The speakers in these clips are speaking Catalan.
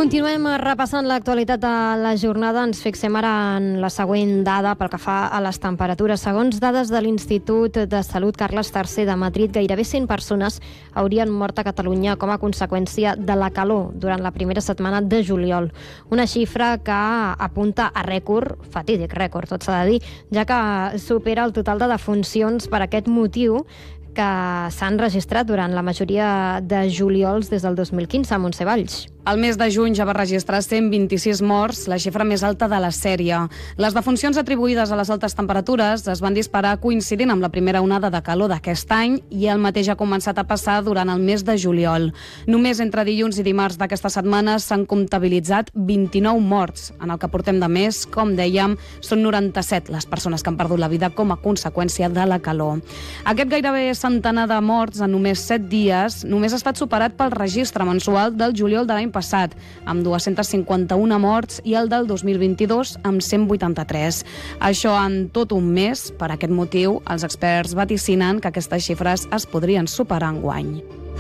Continuem repassant l'actualitat de la jornada. Ens fixem ara en la següent dada pel que fa a les temperatures. Segons dades de l'Institut de Salut Carles III de Madrid, gairebé 100 persones haurien mort a Catalunya com a conseqüència de la calor durant la primera setmana de juliol. Una xifra que apunta a rècord, fatídic rècord, tot s'ha de dir, ja que supera el total de defuncions per aquest motiu que s'han registrat durant la majoria de juliols des del 2015 a Montse Valls. El mes de juny ja va registrar 126 morts, la xifra més alta de la sèrie. Les defuncions atribuïdes a les altes temperatures es van disparar coincidint amb la primera onada de calor d'aquest any i el mateix ha començat a passar durant el mes de juliol. Només entre dilluns i dimarts d'aquesta setmana s'han comptabilitzat 29 morts. En el que portem de mes, com dèiem, són 97 les persones que han perdut la vida com a conseqüència de la calor. Aquest gairebé centenar de morts en només 7 dies només ha estat superat pel registre mensual del juliol de l'any passat, amb 251 morts, i el del 2022 amb 183. Això en tot un mes. Per aquest motiu, els experts vaticinen que aquestes xifres es podrien superar enguany.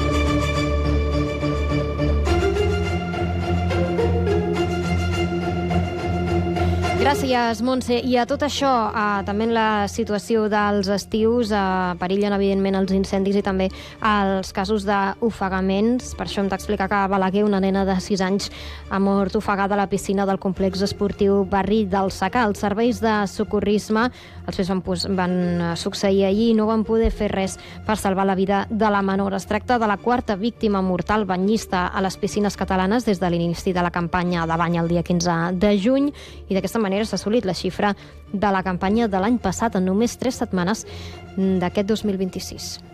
Gràcies, Montse. I a tot això, també en la situació dels estius, perillen, evidentment, els incendis i també els casos d'ofegaments. Per això hem d'explicar que a Balaguer una nena de 6 anys ha mort ofegada a la piscina del complex esportiu Barri del Secà. Els serveis de socorrisme, els fets van succeir ahir i no van poder fer res per salvar la vida de la menor. Es tracta de la quarta víctima mortal banyista a les piscines catalanes des de l'inici de la campanya de bany el dia 15 de juny i d'aquesta manera s'ha assolit la xifra de la campanya de l'any passat en només 3 setmanes d'aquest 2026.